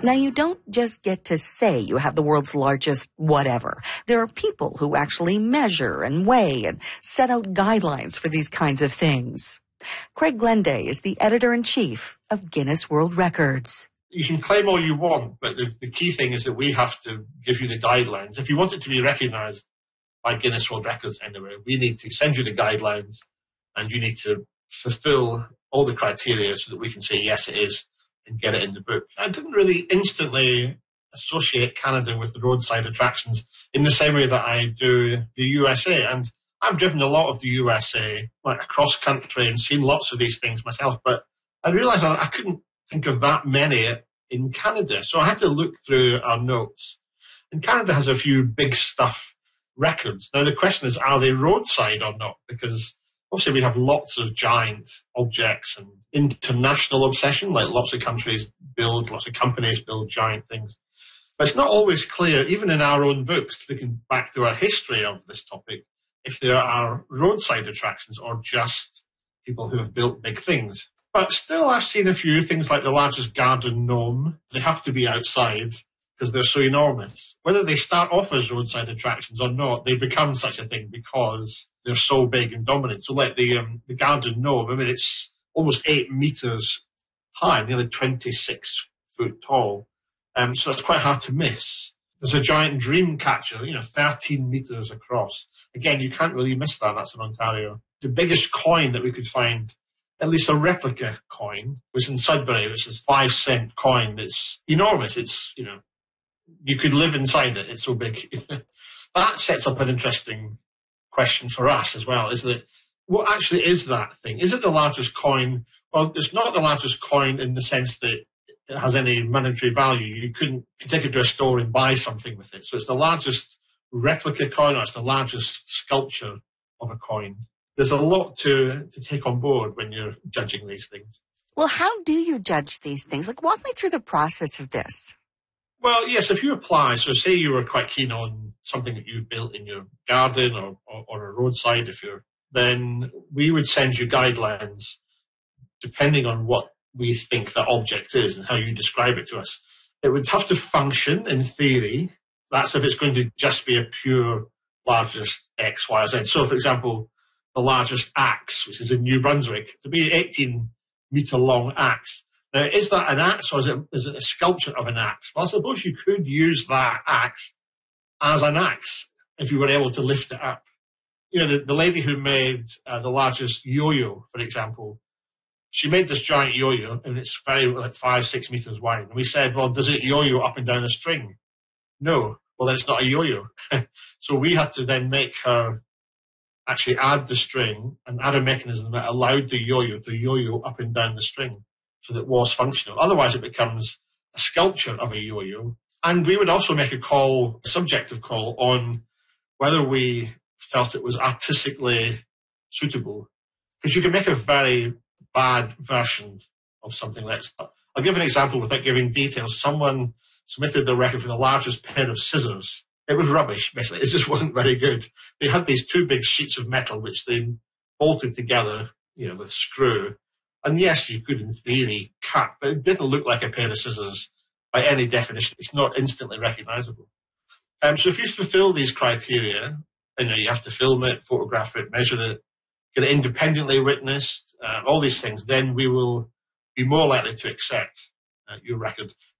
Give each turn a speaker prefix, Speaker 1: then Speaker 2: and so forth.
Speaker 1: Now, you don't just get to say you have the world's largest whatever. There are people who actually measure and weigh and set out guidelines for these kinds of things. Craig Glenday is the editor-in-chief of Guinness World Records.
Speaker 2: You can claim all you want, but the key thing is that we have to give you the guidelines. If you want it to be recognized by Guinness World Records anyway, we need to send you the guidelines and you need to fulfill all the criteria so that we can say, yes, it is, and get it in the book. I didn't really instantly associate Canada with the roadside attractions in the same way that I do the USA. And I've driven a lot of the USA, like across country, and seen lots of these things myself, but I realized I couldn't think of that many in Canada. So I had to look through our notes. And Canada has a few big stuff records. Now the question is, are they roadside or not? Because obviously we have lots of giant objects and international obsession, like lots of countries build, lots of companies build giant things. But it's not always clear, even in our own books, looking back to our history of this topic, if there are roadside attractions or just people who have built big things. But still, I've seen a few things like the largest garden gnome. They have to be outside because they're so enormous. Whether they start off as roadside attractions or not, they become such a thing because they're so big and dominant. So like the garden gnome, I mean, it's almost 8 meters high, nearly 26 foot tall. So it's quite hard to miss. There's a giant dream catcher, 13 meters across. Again, you can't really miss that. That's in Ontario. The biggest coin that we could find, at least a replica coin, was in Sudbury, which is 5-cent coin. It's enormous. It's, you could live inside it. It's so big. That sets up an interesting question for us as well, is that what actually is that thing? Is it the largest coin? Well, it's not the largest coin in the sense that it has any monetary value. You couldn't take it to a store and buy something with it. So it's the largest replica coin, or it's the largest sculpture of a coin. There's a lot to take on board when you're judging these things.
Speaker 1: Well, how do you judge these things? Walk me through the process of this.
Speaker 2: Well, yes, if you apply, so say you were quite keen on something that you've built in your garden or a roadside, then we would send you guidelines depending on what we think the object is and how you describe it to us. It would have to function in theory. That's if it's going to just be a pure largest X, Y, or Z. So, for example, the largest axe, which is in New Brunswick, to be an 18-meter long axe. Now, is that an axe or is it a sculpture of an axe? Well, I suppose you could use that axe as an axe if you were able to lift it up. The lady who made the largest yo-yo, for example, she made this giant yo-yo and it's very 5-6 meters wide. And we said, well, does it yo-yo up and down a string? No. Well, then it's not a yo-yo. So we had to then make her actually add the string and add a mechanism that allowed the yo-yo to yo-yo up and down the string so that it was functional. Otherwise, it becomes a sculpture of a yo-yo. And we would also make a subjective call on whether we felt it was artistically suitable. Because you can make a very bad version of something like that. I'll give an example without giving details. Someone submitted the record for the largest pair of scissors. It was rubbish, basically. It just wasn't very good. They had these 2 big sheets of metal which they bolted together, with a screw. And yes, you could in theory cut, but it didn't look like a pair of scissors by any definition. It's not instantly recognizable. So if you fulfill these criteria, you have to film it, photograph it, measure it, get it independently witnessed, all these things, then we will be more likely to accept your record.